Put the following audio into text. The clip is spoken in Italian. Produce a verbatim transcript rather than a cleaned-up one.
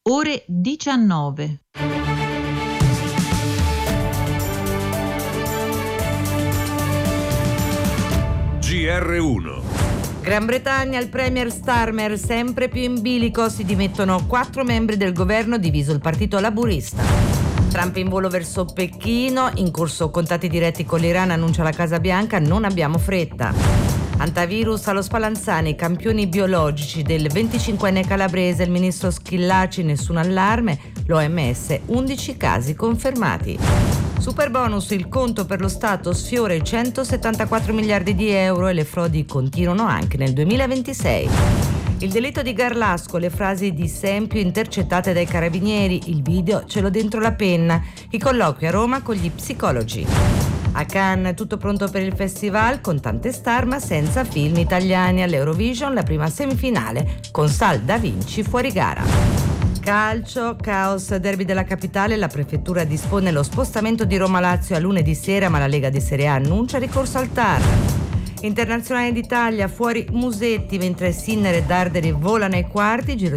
Ore diciannove. G R uno. Gran Bretagna, il premier Starmer sempre più in bilico, si dimettono quattro membri del governo diviso il partito laburista. Trump in volo verso Pechino, in corso contatti diretti con l'Iran, annuncia la Casa Bianca, non abbiamo fretta. Antivirus allo Spallanzani, campioni biologici del venticinquenne calabrese, il ministro Schillaci, nessun allarme, l'O M S, undici casi confermati. Super bonus, il conto per lo Stato sfiora i centosettantaquattro miliardi di euro e le frodi continuano anche nel duemilaventisei. Il delitto di Garlasco, le frasi di Sempio intercettate dai carabinieri, il video ce l'ho dentro la penna, i colloqui a Roma con gli psicologi. A Cannes tutto pronto per il festival, con tante star ma senza film italiani. All'Eurovision la prima semifinale con Sal Da Vinci fuori gara. Calcio, caos, derby della capitale, la prefettura dispone lo spostamento di Roma-Lazio a lunedì sera, ma la Lega di Serie A annuncia ricorso al T A R. Internazionale d'Italia, fuori Musetti, mentre Sinner e Darderi volano ai quarti, giro